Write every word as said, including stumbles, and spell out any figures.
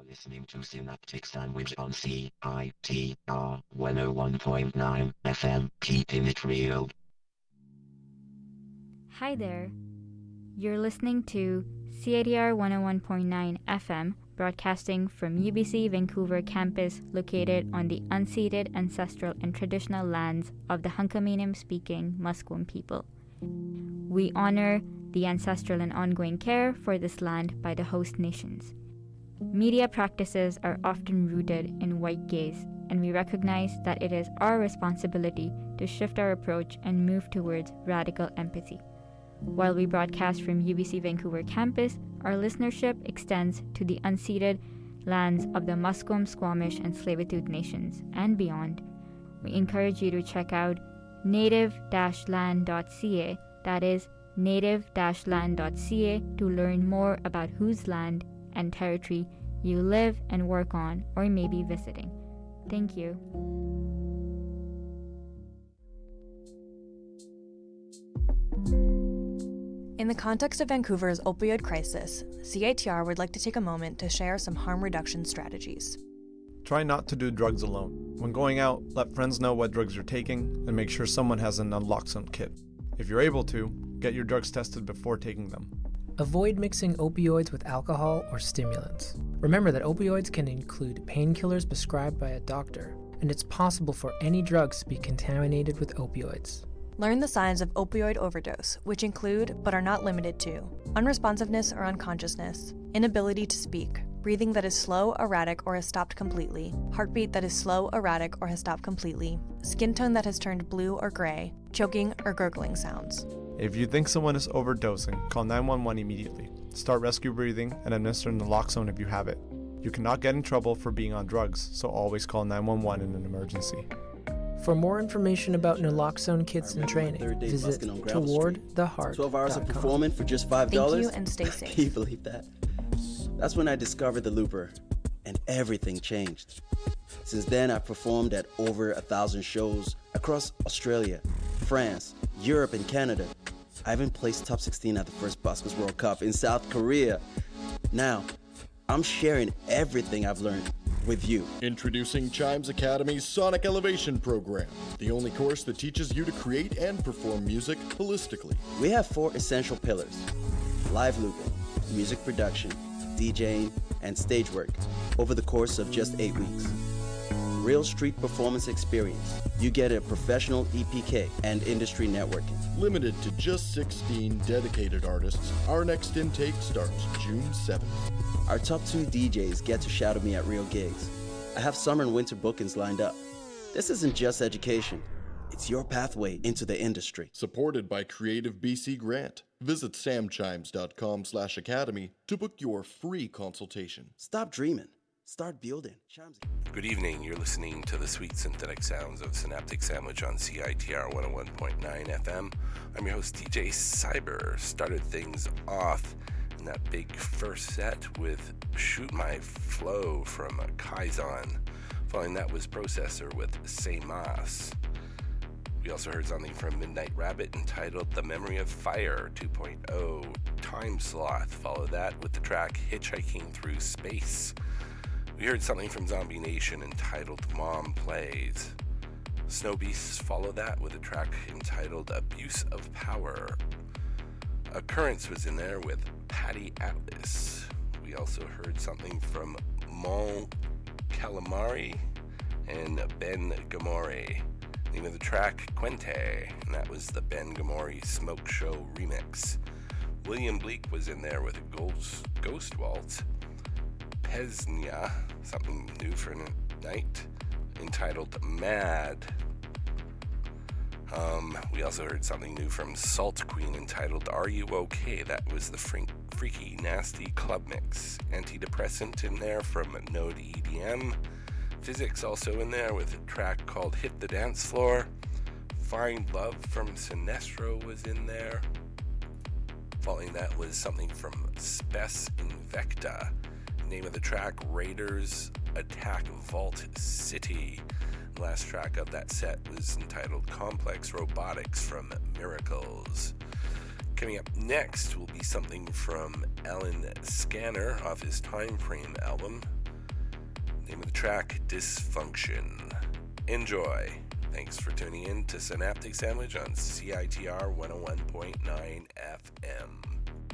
Listening to Synaptic Sandwich on C I T R one oh one point nine F M, keeping it real. Hi there. You're listening to C I T R one oh one point nine F M, broadcasting from U B C Vancouver campus located on the unceded ancestral and traditional lands of the Hunkaminam-speaking Musqueam people. We honor the ancestral and ongoing care for this land by the host nations. Media practices are often rooted in white gaze, and we recognize that it is our responsibility to shift our approach and move towards radical empathy. While we broadcast from U B C Vancouver campus, our listenership extends to the unceded lands of the Musqueam, Squamish, and Tsleil-Waututh nations and beyond. We encourage you to check out native dash land dot c a, that is native dash land dot c a, to learn more about whose land and territory you live and work on or may be visiting. Thank you. In the context of Vancouver's opioid crisis, C I T R would like to take a moment to share some harm reduction strategies. Try not to do drugs alone. When going out, let friends know what drugs you're taking and make sure someone has an naloxone kit. If you're able to, get your drugs tested before taking them. Avoid mixing opioids with alcohol or stimulants. Remember that opioids can include painkillers prescribed by a doctor, and it's possible for any drugs to be contaminated with opioids. Learn the signs of opioid overdose, which include, but are not limited to, unresponsiveness or unconsciousness, inability to speak, breathing that is slow, erratic, or has stopped completely, heartbeat that is slow, erratic, or has stopped completely, skin tone that has turned blue or gray, choking or gurgling sounds. If you think someone is overdosing, call nine one one immediately. Start rescue breathing and administer naloxone if you have it. You cannot get in trouble for being on drugs, so always call nine one one in an emergency. For more information about naloxone kits and training, visit toward the heart dot com. twelve hours of performance for just five dollars? Thank you and stay safe. Can you believe that? That's when I discovered the Looper, and everything changed. Since then, I've performed at over a thousand shows across Australia, France, Europe, and Canada. I even placed top sixteen at the first Buskers World Cup in South Korea. Now, I'm sharing everything I've learned with you. Introducing Chimes Academy's Sonic Elevation program, the only course that teaches you to create and perform music holistically. We have four essential pillars: live looping, music production, DJing, and stage work over the course of just eight weeks. Real street performance experience. You get a professional E P K and industry networking. Limited to just sixteen dedicated artists, our next intake starts June seventh. Our top two D Js get to shadow me at real gigs. I have summer and winter bookings lined up. This isn't just education. It's your pathway into the industry. Supported by Creative B C Grant. Visit samchimes dot com slash academy to book your free consultation. Stop dreaming. Start building. Chimes. Good evening. You're listening to the sweet synthetic sounds of Synaptic Sandwich on C I T R one oh one point nine F M. I'm your host, D J Cyber. Started things off in that big first set with Shoot My Flow from Kaizon. Following that was Processor with Say Mas. We also heard something from Midnight Rabbit entitled The Memory of Fire two point oh. Time Sloth followed that with the track Hitchhiking Through Space. We heard something from Zombie Nation entitled Mom Plays. Snow Beasts followed that with a track entitled Abuse of Power. Occurrence was in there with Patty Atlas. We also heard something from Mon Calamari and Ben Gamori. Name of the track, Quente, and that was the Ben Gamori Smoke Show remix. William Bleak was in there with a Ghost, Ghost Waltz. Pesnia, something new for night, entitled Mad. Um, we also heard something new from Salt Queen entitled Are You Okay? That was the frink, Freaky Nasty Club Mix. Antidepressant in there from Node E D M. Physics also in there with a track called Hit the Dance Floor. Find Love from Sinestro was in there. Following that was something from Spes Invecta. Name of the track, Raiders Attack Vault City. The last track of that set was entitled Complex Robotics from Miracles. Coming up next will be something from Alan Scanner off his Time Frame album. Name of the track, Dysfunction. Enjoy. Thanks for tuning in to Synaptic Sandwich on C I T R one oh one point nine F M.